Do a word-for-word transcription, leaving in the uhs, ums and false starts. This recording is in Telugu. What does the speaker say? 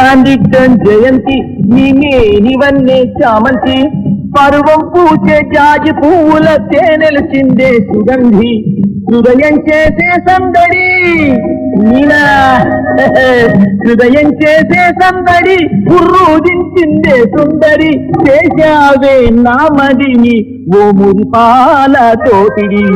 చాందికం జయంతి నీవన్నే చామంతి పరువం పూచే జాజి పువ్వుల తేనెలు చిందే సుగంధి హృదయం చేసే సందడి నీనా హృదయం చేసే సందడి ఉర్రూదించిందే సుందరి చేశావే నామదిని ఓ మురిపాల తోటిడి